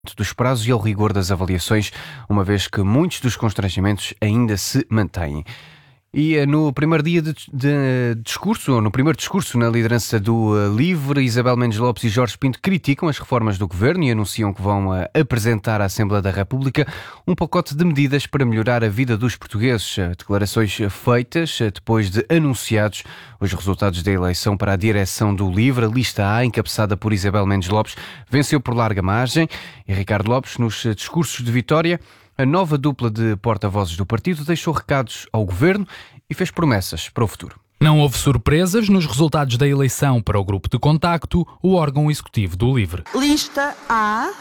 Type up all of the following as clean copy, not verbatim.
dos prazos e ao rigor das avaliações, uma vez que muitos dos constrangimentos ainda se mantêm. E no primeiro dia de discurso, ou no primeiro discurso na liderança do LIVRE, Isabel Mendes Lopes e Jorge Pinto criticam as reformas do governo e anunciam que vão apresentar à Assembleia da República um pacote de medidas para melhorar a vida dos portugueses. Declarações feitas depois de anunciados os resultados da eleição para a direção do LIVRE. A lista A, encabeçada por Isabel Mendes Lopes, venceu por larga margem e Ricardo Lopes, nos discursos de vitória, a nova dupla de porta-vozes do partido deixou recados ao governo e fez promessas para o futuro. Não houve surpresas nos resultados da eleição para o grupo de contacto, o órgão executivo do LIVRE. Lista A,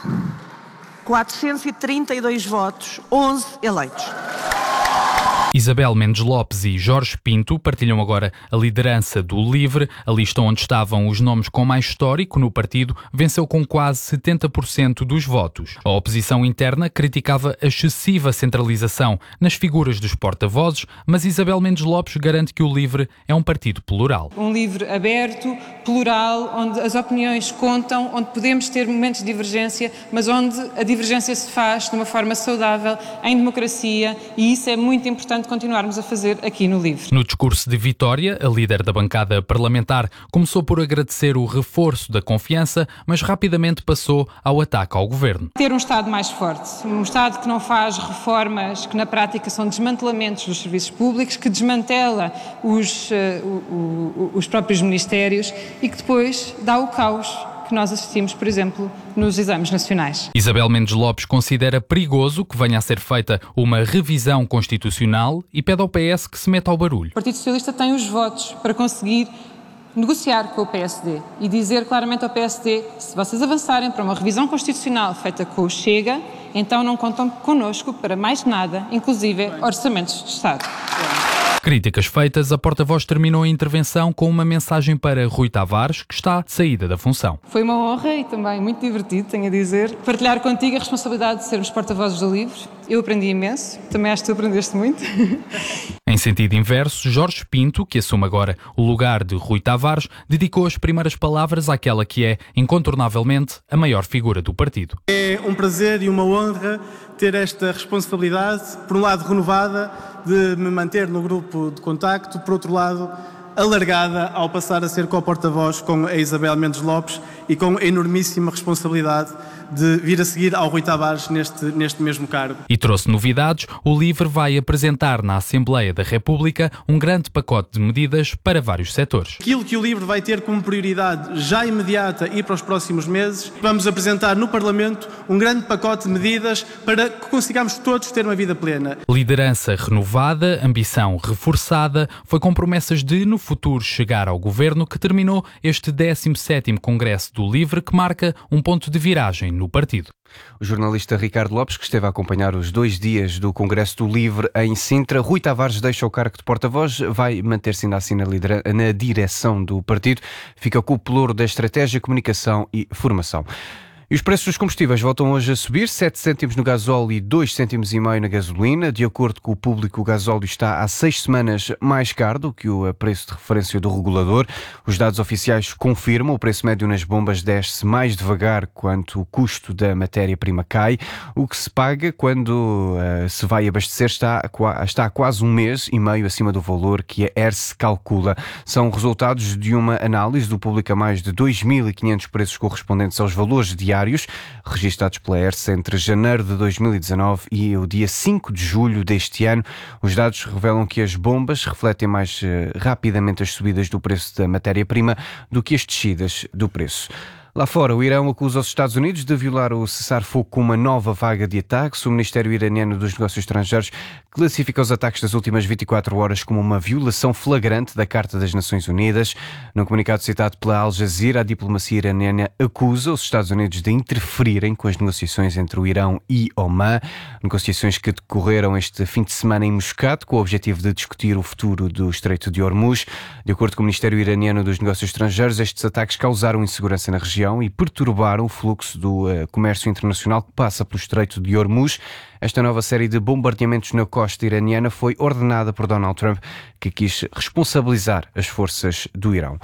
432 votos, 11 eleitos. Isabel Mendes Lopes e Jorge Pinto partilham agora a liderança do LIVRE. A lista onde estavam os nomes com mais histórico no partido venceu com quase 70% dos votos. A oposição interna criticava a excessiva centralização nas figuras dos porta-vozes, mas Isabel Mendes Lopes garante que o LIVRE é um partido plural. Um LIVRE aberto, plural, onde as opiniões contam, onde podemos ter momentos de divergência, mas onde a divergência se faz de uma forma saudável, em democracia, e isso é muito importante continuarmos a fazer aqui no LIVRE. No discurso de vitória, a líder da bancada parlamentar começou por agradecer o reforço da confiança, mas rapidamente passou ao ataque ao governo. Ter um Estado mais forte, um Estado que não faz reformas que na prática são desmantelamentos dos serviços públicos, que desmantela os próprios ministérios e que depois dá o caos que nós assistimos, por exemplo, nos exames nacionais. Isabel Mendes Lopes considera perigoso que venha a ser feita uma revisão constitucional e pede ao PS que se meta ao barulho. O Partido Socialista tem os votos para conseguir negociar com o PSD e dizer claramente ao PSD: se vocês avançarem para uma revisão constitucional feita com o Chega, então não contam connosco para mais nada, inclusive orçamentos de Estado. Críticas feitas, a porta-voz terminou a intervenção com uma mensagem para Rui Tavares, que está de saída da função. Foi uma honra e também muito divertido, tenho a dizer, partilhar contigo a responsabilidade de sermos porta-vozes do LIVRE. Eu aprendi imenso, também acho que tu aprendeste muito. Em sentido inverso, Jorge Pinto, que assume agora o lugar de Rui Tavares, dedicou as primeiras palavras àquela que é, incontornavelmente, a maior figura do partido. É um prazer e uma honra ter esta responsabilidade, por um lado renovada, de me manter no grupo de contacto, por outro lado alargada ao passar a ser co-porta-voz com a Isabel Mendes Lopes e com a enormíssima responsabilidade de vir a seguir ao Rui Tavares neste mesmo cargo. E trouxe novidades. O LIVRE vai apresentar na Assembleia da República um grande pacote de medidas para vários setores. Aquilo que o LIVRE vai ter como prioridade já imediata e para os próximos meses, vamos apresentar no Parlamento um grande pacote de medidas para que consigamos todos ter uma vida plena. Liderança renovada, ambição reforçada, foi com promessas de, no futuro, chegar ao governo, que terminou este 17º Congresso do LIVRE, que marca um ponto de viragem no partido. O jornalista Ricardo Lopes, que esteve a acompanhar os 2 dias do Congresso do LIVRE em Sintra. Rui Tavares deixa o cargo de porta-voz, vai manter-se ainda assim na direção do partido. Fica com o pelouro da estratégia, comunicação e formação. E os preços dos combustíveis voltam hoje a subir, 7 cêntimos no gasóleo e 2,5 cêntimos na gasolina. De acordo com o público, o gasóleo está há 6 semanas mais caro do que o preço de referência do regulador. Os dados oficiais confirmam, o preço médio nas bombas desce mais devagar quanto o custo da matéria-prima cai. O que se paga quando se vai abastecer está há quase 1 mês e meio acima do valor que a ERSE calcula. São resultados de uma análise do público a mais de 2.500 preços correspondentes aos valores diários registados pela ERSE entre janeiro de 2019 e o dia 5 de julho deste ano. Os dados revelam que as bombas refletem mais rapidamente as subidas do preço da matéria-prima do que as descidas do preço. Lá fora, o Irão acusa os Estados Unidos de violar o cessar-fogo com uma nova vaga de ataques. O Ministério Iraniano dos Negócios Estrangeiros classifica os ataques das últimas 24 horas como uma violação flagrante da Carta das Nações Unidas. Num comunicado citado pela Al Jazeera, a diplomacia iraniana acusa os Estados Unidos de interferirem com as negociações entre o Irão e Omã, negociações que decorreram este fim de semana em Muscat, com o objetivo de discutir o futuro do Estreito de Hormuz. De acordo com o Ministério Iraniano dos Negócios Estrangeiros, estes ataques causaram insegurança na região e perturbaram o fluxo do comércio internacional que passa pelo Estreito de Hormuz. Esta nova série de bombardeamentos na costa iraniana foi ordenada por Donald Trump, que quis responsabilizar as forças do Irão.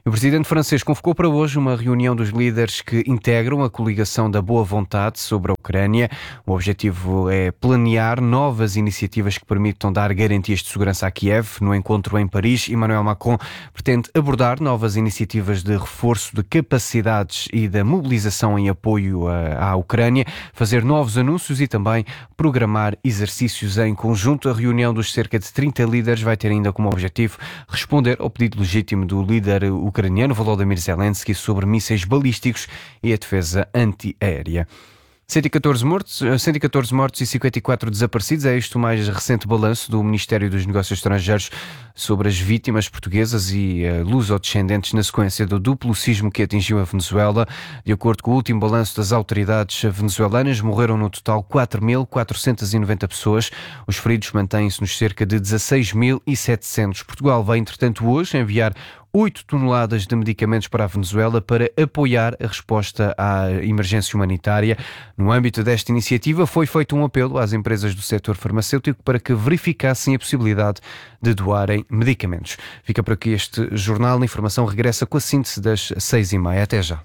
O presidente francês convocou para hoje uma reunião dos líderes que integram a coligação da boa vontade sobre a Ucrânia. O objetivo é planear novas iniciativas que permitam dar garantias de segurança a Kiev. No encontro em Paris, Emmanuel Macron pretende abordar novas iniciativas de reforço de capacidades e da mobilização em apoio à Ucrânia, fazer novos anúncios e também programar exercícios em conjunto. A reunião dos cerca de 30 líderes vai ter ainda como objetivo responder ao pedido legítimo do líder ucraniano Volodymyr Zelensky sobre mísseis balísticos e a defesa antiaérea. 114 mortos e 54 desaparecidos. É este o mais recente balanço do Ministério dos Negócios Estrangeiros sobre as vítimas portuguesas e luso-descendentes na sequência do duplo sismo que atingiu a Venezuela. De acordo com o último balanço das autoridades venezuelanas, morreram no total 4.490 pessoas. Os feridos mantêm-se nos cerca de 16.700. Portugal vai, entretanto, hoje enviar 8 toneladas de medicamentos para a Venezuela para apoiar a resposta à emergência humanitária. No âmbito desta iniciativa, foi feito um apelo às empresas do setor farmacêutico para que verificassem a possibilidade de doarem medicamentos. Fica por aqui este jornal. A informação regressa com a síntese das 6h30. Até já.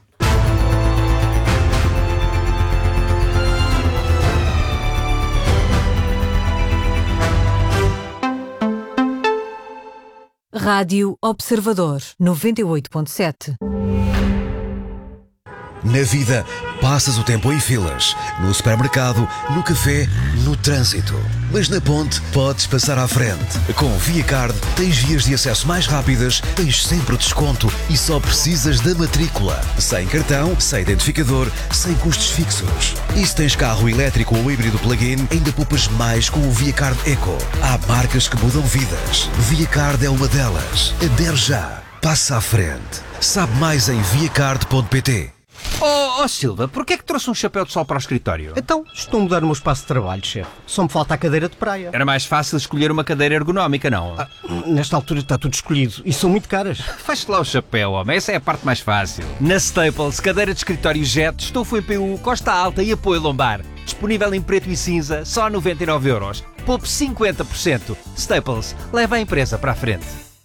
Rádio Observador 98.7. Na vida, passas o tempo em filas, no supermercado, no café, no trânsito. Mas na ponte, podes passar à frente. Com o ViaCard, tens vias de acesso mais rápidas, tens sempre desconto e só precisas da matrícula. Sem cartão, sem identificador, sem custos fixos. E se tens carro elétrico ou híbrido plug-in, ainda poupas mais com o ViaCard Eco. Há marcas que mudam vidas. ViaCard é uma delas. Adere já. Passa à frente. Sabe mais em viacard.pt. Oh Silva, porquê é que trouxe um chapéu de sol para o escritório? Então, estou a mudar o meu espaço de trabalho, chefe. Só me falta a cadeira de praia. Era mais fácil escolher uma cadeira ergonómica, não? Nesta altura está tudo escolhido e são muito caras. Faz-te lá o chapéu, homem. Essa é a parte mais fácil. Na Staples, cadeira de escritório Jet, estofo em PU, costa alta e apoio lombar. Disponível em preto e cinza, só 99€. Poupe 50%. Staples, leva a empresa para a frente.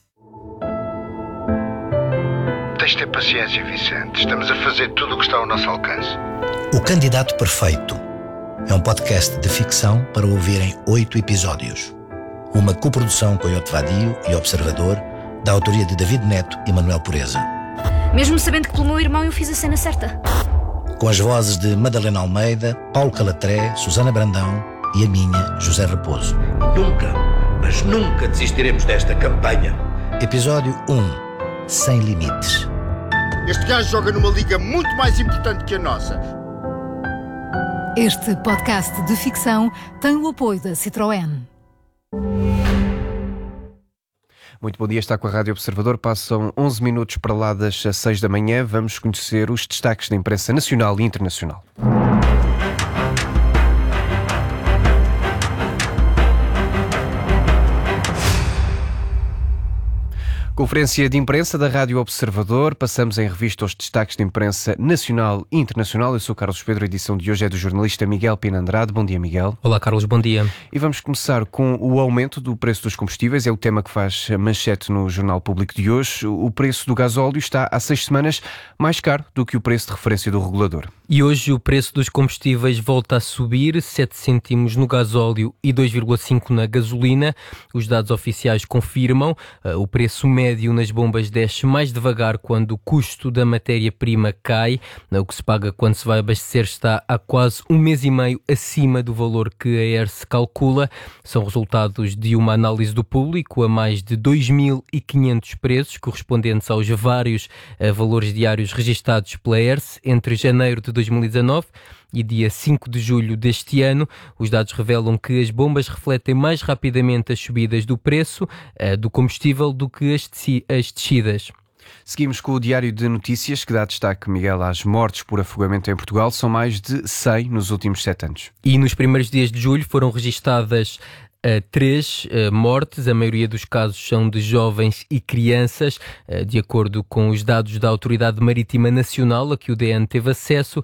Tens de ter paciência, Vicente. Estamos a fazer tudo o que está ao nosso alcance. O Candidato Perfeito é um podcast de ficção para ouvir em 8 episódios. Uma coprodução com Iote Vadio e Observador, da autoria de David Neto e Manuel Pureza. Mesmo sabendo que pelo meu irmão eu fiz a cena certa. Com as vozes de Madalena Almeida, Paulo Calatré, Susana Brandão e a minha, José Raposo. Nunca, mas nunca desistiremos desta campanha. Episódio 1. Sem limites. Este gajo joga numa liga muito mais importante que a nossa. Este podcast de ficção tem o apoio da Citroën. Muito bom dia, está com a Rádio Observador. Passam 11 minutos para lá das 6 da manhã. Vamos conhecer os destaques da imprensa nacional e internacional. Conferência de imprensa da Rádio Observador. Passamos em revista os destaques da imprensa nacional e internacional. Eu sou Carlos Pedro, a edição de hoje é do jornalista Miguel Pina Andrade. Bom dia, Miguel. Olá, Carlos, bom dia. E vamos começar com o aumento do preço dos combustíveis. É o tema que faz manchete no Jornal Público de hoje. O preço do gasóleo está há 6 semanas mais caro do que o preço de referência do regulador. E hoje o preço dos combustíveis volta a subir, 7 cêntimos no gasóleo e 2,5 na gasolina. Os dados oficiais confirmam. O preço médio nas bombas desce mais devagar quando o custo da matéria-prima cai. O que se paga quando se vai abastecer está há quase 1 mês e meio acima do valor que a ERSE calcula. São resultados de uma análise do público a mais de 2.500 preços, correspondentes aos vários valores diários registados pela ERSE entre janeiro de 2019 e dia 5 de julho deste ano. Os dados revelam que as bombas refletem mais rapidamente as subidas do preço do combustível do que as descidas. Seguimos com o Diário de Notícias, que dá destaque, Miguel, às mortes por afogamento em Portugal. São mais de 100 nos últimos 7 anos. E nos primeiros dias de julho foram registadas 3 mortes, a maioria dos casos são de jovens e crianças. De acordo com os dados da Autoridade Marítima Nacional, a que o DN teve acesso,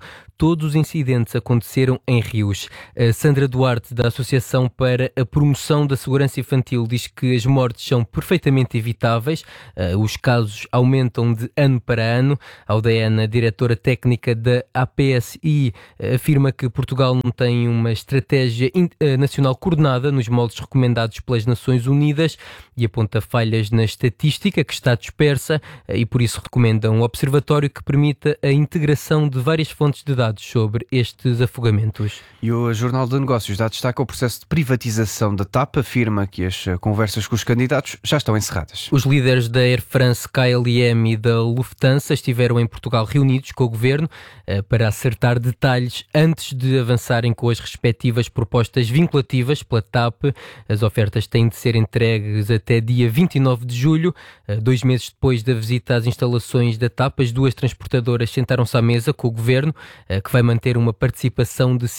todos os incidentes aconteceram em rios. A Sandra Duarte, da Associação para a Promoção da Segurança Infantil, diz que as mortes são perfeitamente evitáveis. Os casos aumentam de ano para ano. A Aldeana, diretora técnica da APSI, afirma que Portugal não tem uma estratégia nacional coordenada nos moldes recomendados pelas Nações Unidas e aponta falhas na estatística que está dispersa e por isso recomenda um observatório que permita a integração de várias fontes de dados sobre estes afogamentos. E o Jornal de Negócios dá destaque ao processo de privatização da TAP, afirma que as conversas com os candidatos já estão encerradas. Os líderes da Air France, KLM e da Lufthansa estiveram em Portugal reunidos com o Governo para acertar detalhes antes de avançarem com as respectivas propostas vinculativas pela TAP. As ofertas têm de ser entregues até dia 29 de julho. 2 meses depois da visita às instalações da TAP, as duas transportadoras sentaram-se à mesa com o Governo, que vai manter uma participação de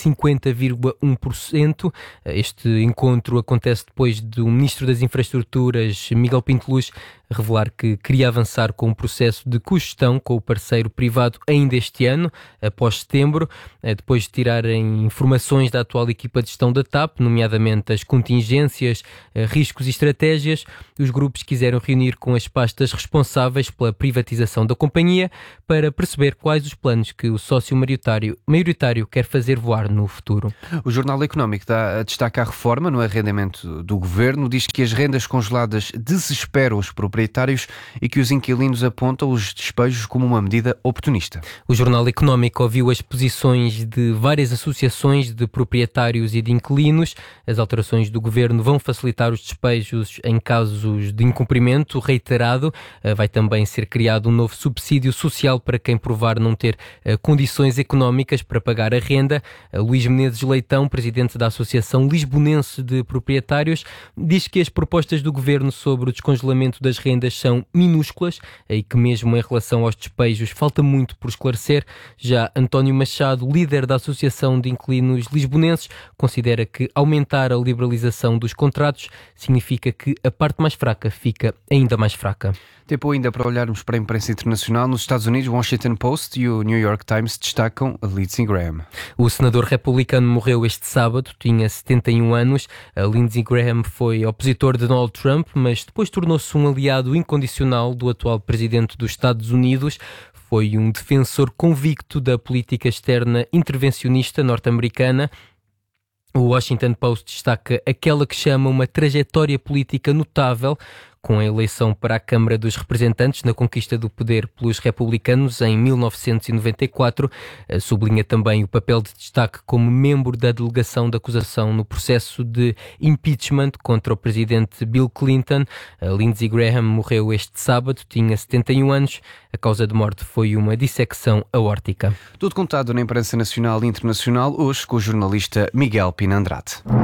50,1%. Este encontro acontece depois do Ministro das Infraestruturas, Miguel Pinto Luz, revelar que queria avançar com um processo de cogestão com o parceiro privado ainda este ano, após setembro, depois de tirarem informações da atual equipa de gestão da TAP, nomeadamente as contingências, riscos e estratégias. Os grupos quiseram reunir com as pastas responsáveis pela privatização da companhia para perceber quais os planos que o sócio maioritário quer fazer voar no futuro. O Jornal Económico dá destaque à reforma no arrendamento do Governo, diz que as rendas congeladas desesperam os proprietários e que os inquilinos apontam os despejos como uma medida oportunista. O Jornal Económico ouviu as posições de várias associações de proprietários e de inquilinos. As alterações do Governo vão facilitar os despejos em casos de incumprimento reiterado. Vai também ser criado um novo subsídio social para quem provar não ter condições económicas para pagar a renda. Luís Menezes Leitão, presidente da Associação Lisbonense de Proprietários, diz que as propostas do Governo sobre o descongelamento das rendas são minúsculas e que mesmo em relação aos despejos falta muito por esclarecer. Já António Machado, líder da Associação de Inquilinos Lisbonenses, considera que aumentar a liberalização dos contratos significa que a parte mais fraca fica ainda mais fraca. Tempo ainda para olharmos para a imprensa internacional. Nos Estados Unidos, o Washington Post e o New York Times destacam Lindsey Graham. O senador republicano morreu este sábado, tinha 71 anos. Lindsey Graham foi opositor de Donald Trump, mas depois tornou-se um aliado incondicional do atual presidente dos Estados Unidos. Foi um defensor convicto da política externa intervencionista norte-americana. O Washington Post destaca aquela que chama uma trajetória política notável, com a eleição para a Câmara dos Representantes na conquista do poder pelos republicanos em 1994. Sublinha também o papel de destaque como membro da delegação de acusação no processo de impeachment contra o presidente Bill Clinton. Lindsey Graham morreu este sábado, tinha 71 anos. A causa de morte foi uma dissecção aórtica. Tudo contado na imprensa nacional e internacional, hoje com o jornalista Miguel Pina Andrade.